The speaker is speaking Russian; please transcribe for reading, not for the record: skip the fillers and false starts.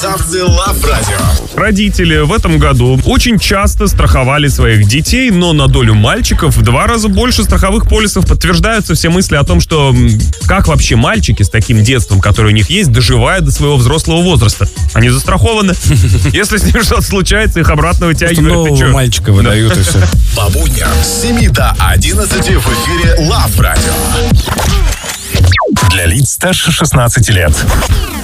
Ставцы Лав Радио. Родители в этом году очень часто страховали своих детей, но на долю мальчиков в 2 раза больше страховых полисов. Подтверждаются все мысли о том, что как вообще мальчики с таким детством, которое у них есть, доживают до своего взрослого возраста. Они застрахованы. Если с ними что-то случается, их обратно вытягивают. Нового мальчика выдают и все. По будням с 7 до 11 в эфире Лав Радио. Для лиц старше 16 лет.